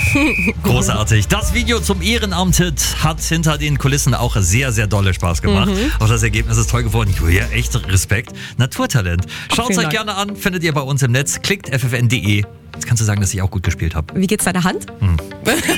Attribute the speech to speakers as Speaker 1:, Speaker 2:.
Speaker 1: Großartig. Das Video zum Ehrenamtet hat hinter den Kulissen auch sehr, sehr dolle Spaß gemacht. Auch das Ergebnis ist toll geworden. Julia, echt Respekt. Naturtalent. Schaut es euch gerne an, findet ihr bei uns im Netz. Klickt ffn.de. Jetzt kannst du sagen, dass ich auch gut gespielt habe.
Speaker 2: Wie geht's deiner Hand?